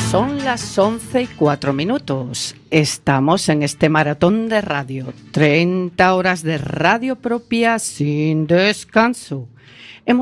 Son las 11:04. Estamos en este maratón de radio, 30 horas de radio propia sin descanso.